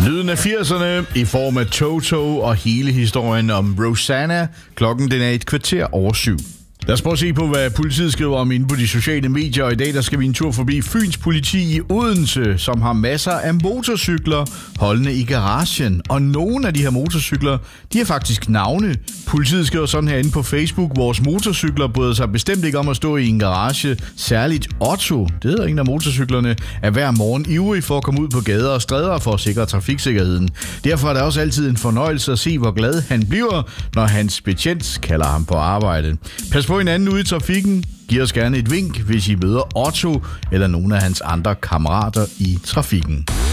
Lyden af 80'erne i form af Toto og hele historien om Rosanna. Klokken den er 7:15. Lad os prøve at se på, hvad politiet skriver om inde på de sociale medier. Og i dag der skal vi en tur forbi Fyns politi i Odense, som har masser af motorcykler holdende i garagen. Og nogle af de her motorcykler, de har faktisk navne. Politiet skriver sådan her inde på Facebook: vores motorcykler bryder sig bestemt ikke om at stå i en garage. Særligt Otto, det hedder en af motorcyklerne, er hver morgen ivrig for at komme ud på gader og stræder for at sikre trafiksikkerheden. Derfor er det også altid en fornøjelse at se, hvor glad han bliver, når hans betjent kalder ham på arbejde. Pas på hinanden ude i trafikken. Giv os gerne et vink, hvis I møder Otto eller nogle af hans andre kammerater i trafikken.